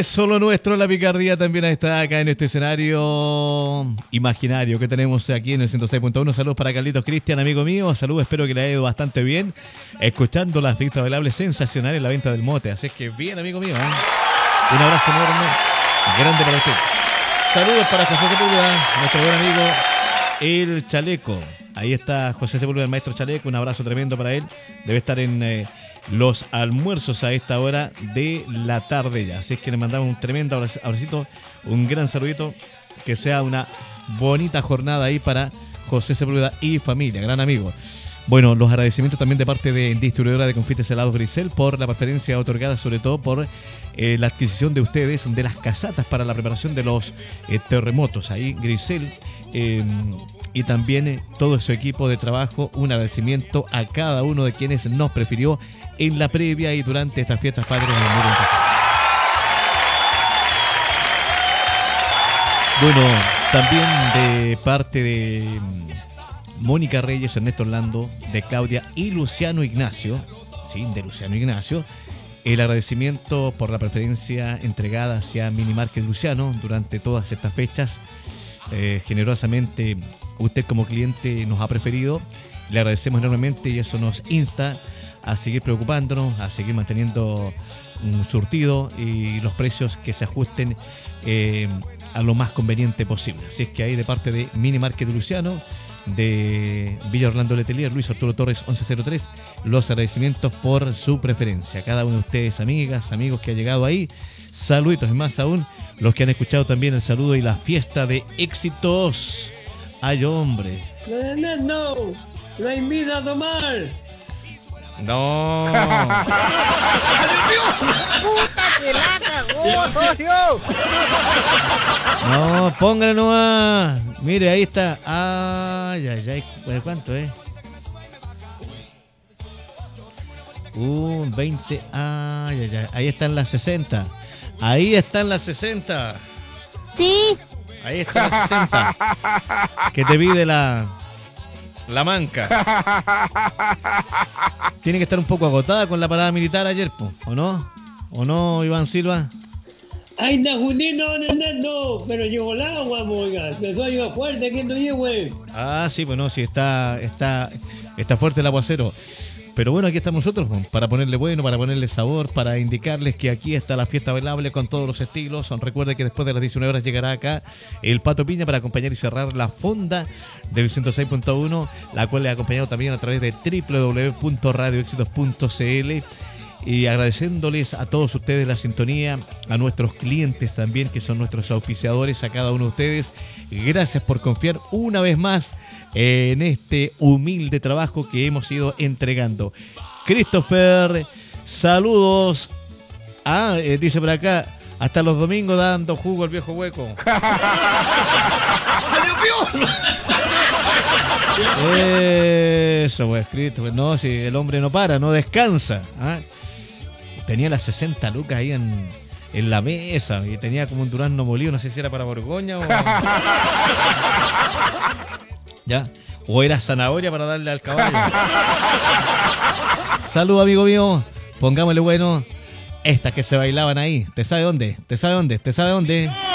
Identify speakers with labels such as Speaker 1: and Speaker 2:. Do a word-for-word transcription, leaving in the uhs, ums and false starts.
Speaker 1: Eso lo nuestro, la picardía también está acá en este escenario imaginario que tenemos aquí en el ciento seis punto uno. Saludos para Carlitos Cristian, amigo mío. Saludos, espero que le haya ido bastante bien. Escuchando las vistas bailables sensacionales en la venta del mote. Así es que bien, amigo mío, ¿eh? Un abrazo enorme, grande para usted. Saludos para José Sepúlveda, nuestro buen amigo El Chaleco. Ahí está José Sepúlveda, el maestro Chaleco. Un abrazo tremendo para él. Debe estar en eh, los almuerzos a esta hora de la tarde ya. Así es que le mandamos un tremendo abracito, un gran saludito. Que sea una bonita jornada ahí para José Sepúlveda y familia, gran amigo. Bueno, los agradecimientos también de parte de distribuidora de confites helados Grisel por la preferencia otorgada, sobre todo por eh, la adquisición de ustedes de las casatas para la preparación de los eh, terremotos. Ahí Grisel eh, y también eh, todo su equipo de trabajo, un agradecimiento a cada uno de quienes nos prefirió en la previa y durante estas fiestas patrias del dos mil veintiséis. Bueno, también de parte de Mónica Reyes, Ernesto Orlando, de Claudia y Luciano Ignacio, sí, de Luciano Ignacio, el agradecimiento por la preferencia entregada hacia Minimarket Luciano durante todas estas fechas. Eh, generosamente usted como cliente nos ha preferido, le agradecemos enormemente y eso nos insta a seguir preocupándonos, a seguir manteniendo un surtido y los precios que se ajusten eh, a lo más conveniente posible. Así es que ahí de parte de Minimarket Luciano, de Villa Orlando Letelier, Luis Arturo Torres once cero tres, los agradecimientos por su preferencia. Cada uno de ustedes, amigas, amigos que ha llegado ahí, saluditos, y más aún los que han escuchado también el saludo y la fiesta de éxitos. ¡Ay, hombre!
Speaker 2: No, no, no, no invita a tomar.
Speaker 1: No.
Speaker 3: ¡Puta que la cagó, socio!
Speaker 1: No, póngale nomás. Mire, ahí está. Ay, ay, ay. ¿Cuánto es? Un veinte. Ay, ay, ay. Ahí están las sesenta. Ahí están las sesenta.
Speaker 3: Sí.
Speaker 1: Ahí están las sesenta. Que te pide la... La manca. Tiene que estar un poco agotada con la parada militar ayer, po, ¿o no? ¿O no, Iván Silva?
Speaker 2: Ay, da Junín, no, no, no, no, pero llegó el agua, oiga. Empezó a llover fuerte aquí en Tuyehue.
Speaker 1: Ah, sí, pues no, sí, está, está, está fuerte el aguacero. Pero bueno, aquí estamos nosotros, para ponerle bueno, para ponerle sabor, para indicarles que aquí está la fiesta bailable con todos los estilos. Recuerde que después de las diecinueve horas llegará acá el Pato Piña para acompañar y cerrar la fonda del ciento seis punto uno, la cual le ha acompañado también a través de doble u doble u doble u punto radio éxitos punto c l. Y agradeciéndoles a todos ustedes la sintonía, a nuestros clientes también, que son nuestros auspiciadores, a cada uno de ustedes. Gracias por confiar una vez más en este humilde trabajo que hemos ido entregando. Christopher, saludos. Ah, eh, dice por acá, hasta los domingos dando jugo al viejo hueco. Eso, pues, Christopher. No, si el hombre no para, no descansa. ¿Ah? Tenía las sesenta lucas ahí en, en la mesa y tenía como un durazno molido, no sé si era para Borgoña o... ¿Ya? O era zanahoria para darle al caballo. Salud, amigo mío. Pongámosle bueno. Estas que se bailaban ahí. ¿Te sabe dónde? ¿Te sabe dónde? ¿Te sabe dónde?